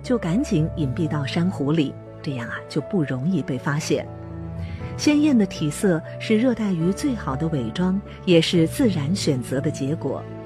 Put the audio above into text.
就赶紧隐蔽到珊瑚里，这样就不容易被发现。鲜艳的体色是热带鱼最好的伪装，也是自然选择的结果。